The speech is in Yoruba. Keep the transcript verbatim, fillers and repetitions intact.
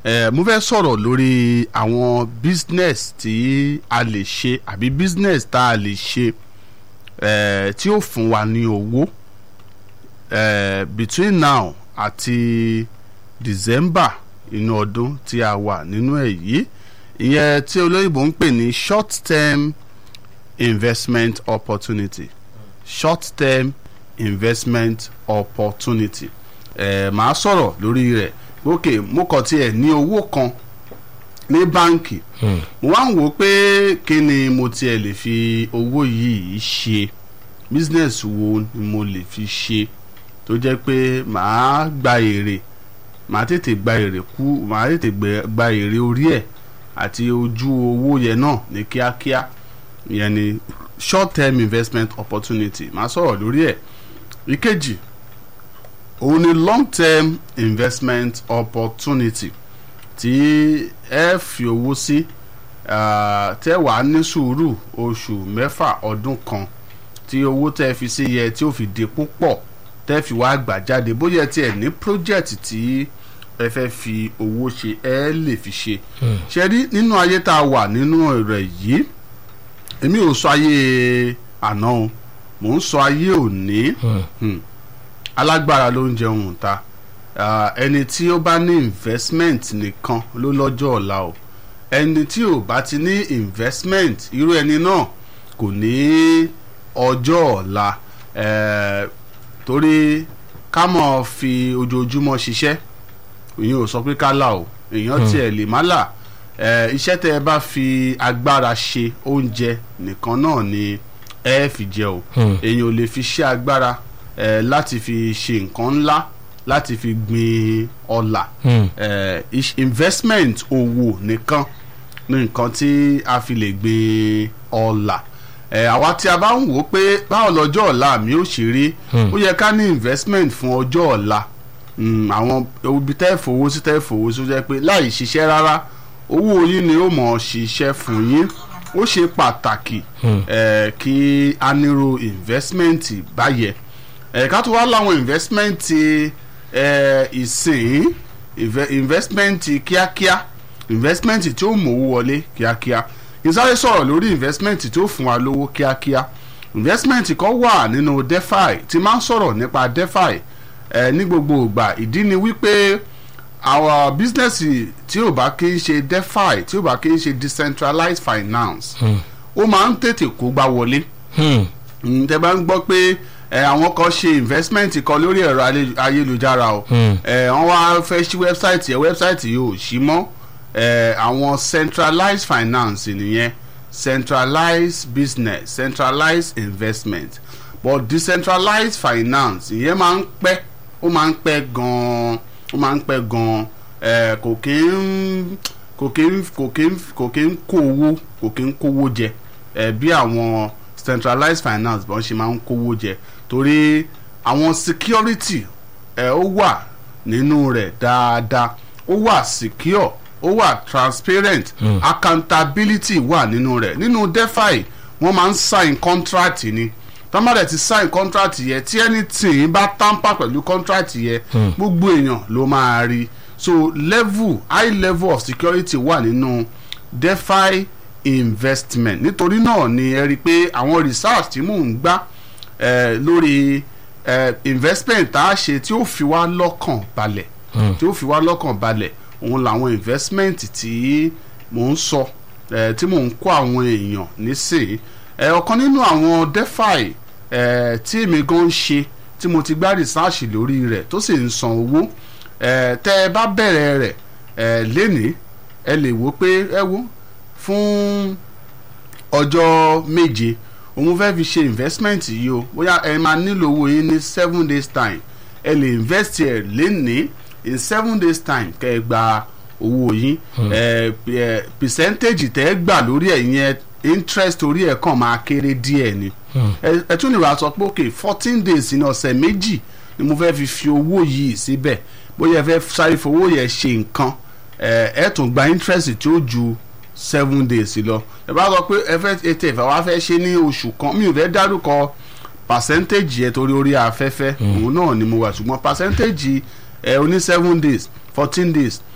ẹ mo fẹ́ sọ̀rọ̀ lórí àwọn business tí a lè ṣe àbí business tá a lè ṣe ẹ tí ó fún wa ní owó ẹ between now àti December inú ọdún tí a wà nínú ẹ̀ yìí ìyẹn tí olóyìnbó ń pè ní short term investment opportunity short term investment opportunity ẹ màá sọ̀rọ̀ lórí rẹ̀ ok mo kàn tiẹ̀ ní owó kan ní báǹkì mo wá ń wò pé kí ni mo tiẹ̀ lè fi owó yìí ṣe business wo ni mo lè fi ṣe tó jẹ́ pé màá gba èrè màá tètè gba èrè kú màá tètè gba èrè orí ẹ̀ àti ojú owó yẹn náà ní kíákíá ìyẹn ni short term investment opportunity màá sọ̀rọ̀ lórí ẹ̀. ìkejì òun ni long term investment opportunity tí ẹ fi owó sí tẹ́ wàá ní sùúrù oṣù mẹ́fà ọdún kan tí owó tẹ́ fi sí yẹ tí ó fi di púpọ̀ tẹ́ fi wá gbà jáde bóyá tí ẹ ní project tí ẹ fẹ́ fi owó ṣe ẹ lè fi ṣe ṣe rí nínú ayé tá a wà nínú rẹ̀ yìí èmi ò sọ ayé àná o mò ń sọ ayé òní alágbára ló ń jẹun ta ẹni tí ó bá ní investment nìkan ló lọ́jọ́ ọ̀la o ẹni tí ò bá ti ní investment irú ẹni náà kò ní ọjọ́ ọ̀la torí ká mọ̀ fi ojoojúmọ́ ṣiṣẹ́ ìyẹn ò sọ pé ká là o èèyàn tiẹ̀ lè má là iṣẹ́ tẹ́ ẹ bá fi agbára ṣe oúnjẹ nìkan náà ni ẹ fi jẹ o èèyàn ò lè fi ṣe agbára Eh, láti fi ṣe nǹkan ńlá láti fi gbin ọlà eh, investment owó nìkan ní nǹkan tí a fi lè gbin ọlà àwa tí a bá ń wò ó pé báwo lọ́jọ́ ọ̀la mi ò ṣe rí ó yẹ ká ní investment fún ọjọ́ ọ̀la àwọn ibi tẹ́ fowó sí tẹ́ fowó sí ó jẹ́ pé láì ṣiṣẹ́ rárá owó yín ni ó mọ̀ ṣiṣẹ́ fún yín ó ṣe pàtàkì kí a nírò investment báyẹn ká tó wá láwọn investment ìsìn investment kíákíá investment tí ó mówó wọlé kíákíá ìsáré sọ̀rọ̀ lórí investment tí ó fún wa lówó kíákíá investment kan wà nínú DeFi tí máa ń sọ̀rọ̀ nípa DeFi ní gbogbo ìgbà ìdí ni wípé àwọn business tí ò bá kí ń ṣe DeFi tí ò bá kí ń ṣe decentralized finance ó máa ń tètè kó gbá wọlé tẹ́ bá ń gbọ́ pé àwọn kan ṣe investment kan lórí ẹ̀rọ ayélujára o wọ́n wá fẹ́ ṣí website yẹn website yìí ò ṣí mọ́ àwọn centralized finance nìyẹn centralized business centralized investment but decentralized finance ìyẹn máa ń pẹ́ ó máa ń pẹ́ gan-an ó máa ń pẹ́ gan-an kò kí ń kò kí ń kò kí ń kò kí ń kó owó kò kí ń kówó jẹ bí àwọn centralized finance bọ́n ṣe máa ń kówó jẹ torí àwọn security ẹ ó wà nínú rẹ̀ dáadáa ó wà secure ó wà transparent mm. accountability wà nínú rẹ̀ nínú DeFi wọ́n máa ń sign contract ni tọ́mọ̀dé ti sign contract yẹ tí anything bá tamper pẹ̀lú contract yẹ gbogbo èèyàn ló máa rí so level high level of security wà nínú DeFi investment nítorí náà ni ẹ rí i pé àwọn research tí mò ń gbá eh, lórí eh, investment tá a ṣe tí ó fi wá lọ́kàn balẹ̀ mm. tí ó fi wá lọ́kàn balẹ̀ òun làwọn investment tí mò ń sọ eh, tí mò ń kó àwọn èèyàn nísìnyí eh, ọ̀kan nínú àwọn DeFi eh, tí èmi gan ń ṣe tí mo ti gbá research lórí rẹ̀ tó sì ń san owó eh, tẹ́ ẹ bá bẹ̀rẹ̀ rẹ̀ eh, lénìí ẹ lè wò pé ẹ wò fún ọjọ́ méje òun fẹ́ fi ṣe investment yìí o bóyá ẹ máa nílò owó yín ní seven days time ẹ lè invest ẹ lénìí in seven days time kẹ́ ẹ gba owó yín ẹ percentage tẹ́ ẹ gbà lórí ẹ̀ yẹn interest orí ẹ̀ kàn máa kéré díẹ̀ ni ẹ tún lè wá sọ pé ok fourteen days ní ọ̀sẹ̀ méjì ni mo fẹ́ fi fi owó yìí síbẹ̀ bóyá ẹ fẹ́ sáré fowó yẹn ṣe nǹkan ẹ tún gba interest tí ó ju seven days lọ ẹ bá sọ pé ẹ fẹ́ ètò ìfẹ́ wa fẹ́ ṣe ní oṣù kan mi ò fẹ́ dárúkọ percentage yẹn torí orí afẹ́fẹ́ òun náà ni mo wà ṣùgbọ́n percentage ẹ oní seven days fourteen days